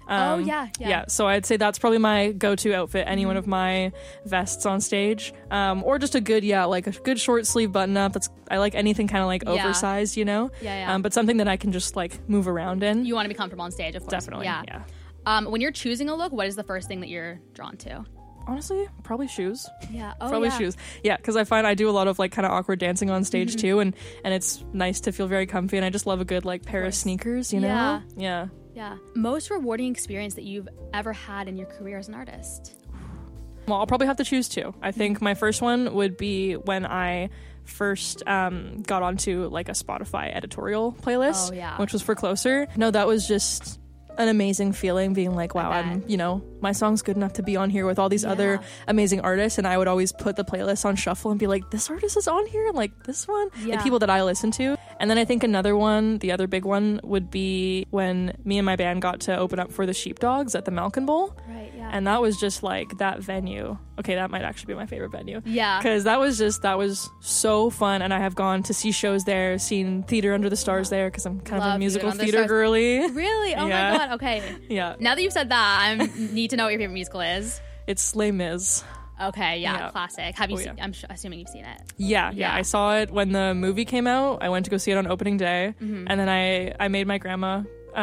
Yeah, so I'd say that's probably my go-to outfit, any one of my vests on stage, or just a good like a good short sleeve button up. I like anything kind of like oversized, you know. But something that I can just like move around in. You want to be comfortable on stage, of course. Definitely. When you're choosing a look, what is the first thing that you're drawn to? Honestly, probably shoes. Probably shoes. Yeah, because I find I do a lot of like kind of awkward dancing on stage too, and it's nice to feel very comfy, and I just love a good like pair of sneakers, you know? Yeah. Most rewarding experience that you've ever had in your career as an artist? Well, I'll probably have to choose two. I think my first one would be when I first got onto like a Spotify editorial playlist, which was for Closer. No, that was just an amazing feeling, being like, wow, I'm, you know, my song's good enough to be on here with all these other amazing artists. And I would always put the playlist on shuffle and be like, this artist is on here, and like this one, and people that I listen to. And then I think another one, the other big one, would be when me and my band got to open up for the Sheepdogs at the Malkin Bowl. Right, yeah. And that was just like that venue. Okay, that might actually be my favorite venue. Yeah. Because that was so fun. And I have gone to see shows there, seen Theater Under the Stars there, because I'm kind of a musical theater girly. Really? Oh my God. Okay. Yeah. Now that you've said that, I need to know what your favorite musical is. It's Les Mis. Okay, classic. Have you seen? I'm assuming you've seen it. Yeah, I saw it when the movie came out. I went to go see it on opening day, and then I made my grandma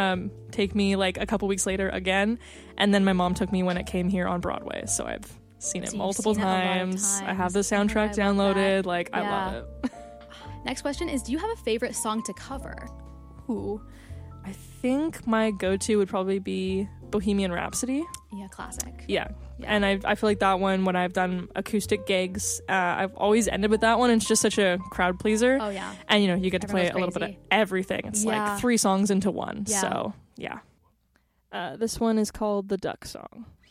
take me like a couple weeks later again, and then my mom took me when it came here on Broadway. So I've seen it multiple times. I have the soundtrack downloaded. Like, I love it. Next question is, do you have a favorite song to cover? Ooh, I think my go-to would probably be Bohemian Rhapsody. Yeah, classic. Yeah. And I feel like that one, when I've done acoustic gigs, I've always ended with that one. It's just such a crowd pleaser. Oh, yeah. And, you know, you get to play a little bit of everything. It's like 3 songs into one. Yeah. So, yeah. This one is called The Duck Song.